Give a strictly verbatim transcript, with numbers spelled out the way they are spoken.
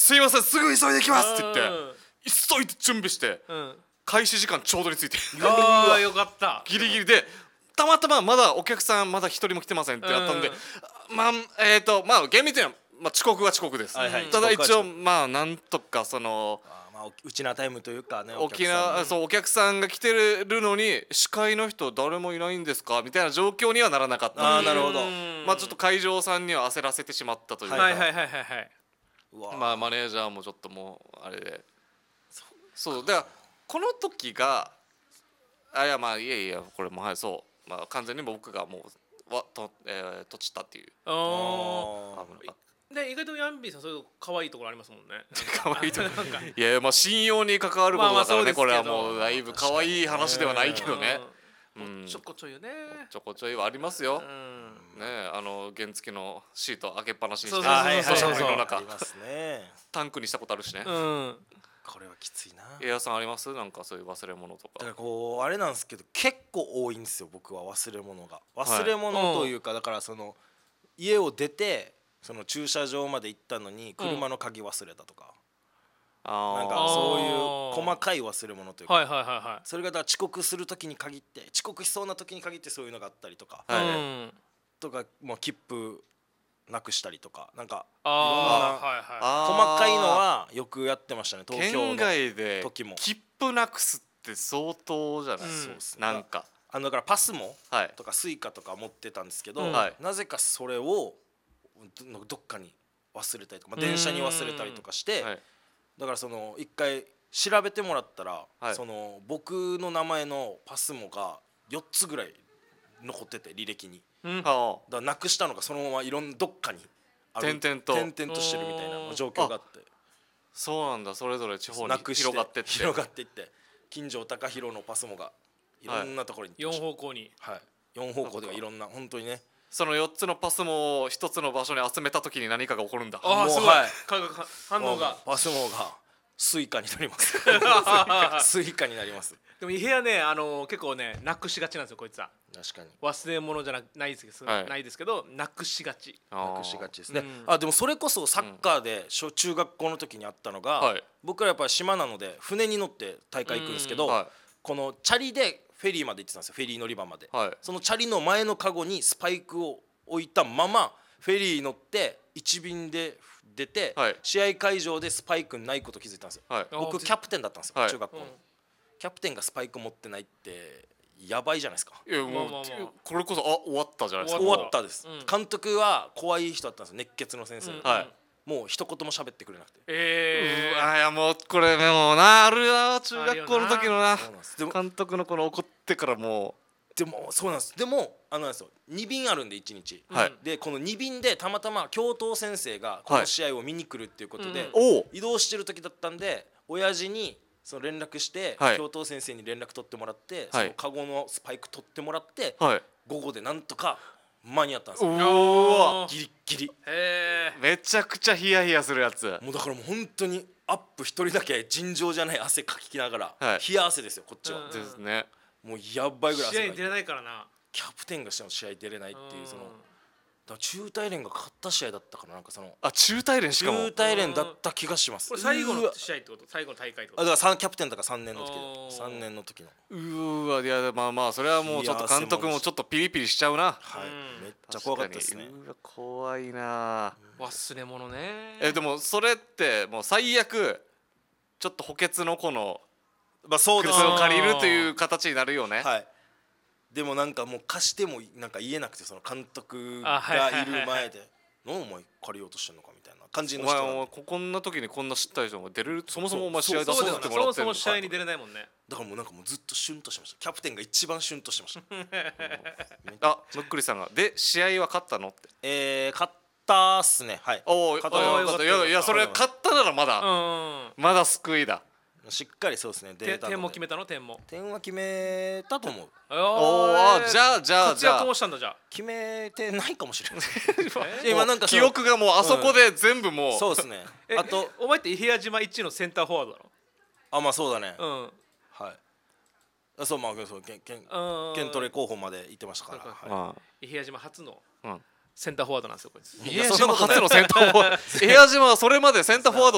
すいませんすぐ急いできますって言って急いで準備して、うん、開始時間ちょうどについてああよかったギリギリでたまたままだお客さんまだ一人も来てませんってなったんで、うん、まあえっ、ー、とまあ厳密には、まあ、遅刻は遅刻です、はいはい、ただ一応まあなんとかそのまあ、うちなタイムというかねお客さんそうお客さんが来てるのに司会の人誰もいないんですかみたいな状況にはならなかった。 あなるほど。 まあちょっと会場さんには焦らせてしまったというか、 はいはいはいはいはい。 まあマネージャーもちょっともうあれでそうだからこの時があいやまあいやいやこれもはいそうまあ完全に僕がもうわとえー、とちったっていう。ああ。で意外とヤンビーさんそういう可愛いところありますもんね。 可愛いところ。いやまあ信用に関わることだからねこれはもうだいぶ可愛い話ではないけどね。 うん。ちょこちょいよね。 ちょこちょいはありますよ。ねあの原付のシート開けっぱなしにして、 そうそうそうの中ありますね。 タンクにしたことあるしね。 うん。 これはきついな。 エアさんありますなんかそういう忘れ物とか。 だからこうあれなんですけど結構多いんですよ僕は忘れ物が。忘れ物というかだからその家を出て。その駐車場まで行ったのに車の鍵忘れたとか、うん、なんかそういう細かい忘れ物というか、 はいはいはいはい、 それがだ遅刻する時に限って遅刻しそうな時に限ってそういうのがあったりとか、 はいうん、とかもう切符なくしたりとかなんかいろんな細かいのはよくやってましたね。東京の時も県外で切符なくすって相当じゃない、うん、そうですね、なんかあのだからパスモとかスイカとか持ってたんですけど、はい、なぜかそれをどっかに忘れたりとか、まあ、電車に忘れたりとかして、はい、だからその一回調べてもらったら、はい、その僕の名前のパスモがよっつぐらい残ってて履歴に、うん、だからなくしたのがそのままいろんなどっかにある点々と点々としてるみたいな状況があって、 そうなんだ。それぞれ地方に広がってって広がっていって金城貴弘のパスモがいろんなところに、 はい、よん方向に、 はい、よん方向ではいろんな本当にねそのよっつのパスモをひとつの場所に集めた時に何かが起こるんだ。 ああすごい、はい、化学反応がパスモがスイカになりますスイカになります。 でも部屋ねあの結構ねなくしがちなんですよこいつは。 確かに忘れ物じゃ な, ないですけど、はい、ないですけどなくしがちなくしがちですね、うん、あでもそれこそサッカーで小中学校の時にあったのが、うん、僕らやっぱり島なので船に乗って大会行くんですけど、うんはい、このチャリでフェリーまで行ってたんですよ。フェリー乗り場まで、はい、そのチャリの前のカゴにスパイクを置いたままフェリー乗っていち便で出て、はい、試合会場でスパイクないこと気づいたんですよ、はい、僕キャプテンだったんですよ、はい、中学校の、うん、キャプテンがスパイク持ってないってやばいじゃないですか。 いやもう、まあまあまあ、これこそあ終わったじゃないですか。 終わったです、うん、監督は怖い人だったんですよ。熱血の先生、うんはい、もう一言も喋ってくれなくて、 えー、うわいやもうこれもうなあるな中学校の時のな監督のこの怒ってからもうでもそうなんです。でもあのなんですよに便あるんでいちにち、はい、でこのに便でたまたま教頭先生がこの試合を見に来るっていうことで、はい、移動してる時だったんで親父にその連絡して、はい、教頭先生に連絡取ってもらって、はい、そのカゴのスパイク取ってもらって、はい、午後でなんとか間に合ったんですよ。 おギリギリへめちゃくちゃヒヤヒヤするやつ。 もうだからもう本当にアップ一人だけ尋常じゃない汗かきながら、はい、冷や汗ですよこっちは。 ですね。 もうやばいぐらい汗かいて試合に出れないからな。 キャプテンがしても試合出れないっていうそのだ中大連が勝った試合だったかななんかそのあ中大連しかも中大連だった気がします。 これ最後の試合ってこと最後の大会ってことあだからキャプテンだからさんねんの時でさんねんの時のうーわいやまあまあそれはもうちょっと監督もちょっとピリピリしちゃうな。 はいめっちゃ怖かったですね。 うわ怖いな忘れ物ね。 えでもそれってもう最悪ちょっと補欠の子のまあそうです靴を借りるという形になるよね。 はいでもなんかもう貸してもなんか言えなくてその監督がいる前で何お前借りようとしてんのかみたいな感じの人なんで。 お前こんな時にこんな知った人が出れるそもそもお前試合出そうってもらってるのか。 そもそも試合に出れないもんね。 だからもうなんかもうずっとシュンとしました。キャプテンが一番シュンとしてましたあむっくりさんがで試合は勝ったのってえー勝ったっすね。はいおお勝ったよかったいやいやそれ勝ったならまだまだ救いだ。 しっかりそうですね。 データ点も決めたの点も点は決めたと思う。 おおじゃあじゃあ活躍もしたんだじゃあ決めてないかもしれない。 今なんか記憶がもうあそこで全部もうそうですね。 あとお前って伊平島一のセンターフォワードだろ。 あまあそうだね。 うんはいそうまあそうケンケンケントレ候補まで行ってましたから伊平島初のセンターフォワードなんですよこいつ。 伊平島初のセンターフォワード伊平島はそれまでセンターフォワード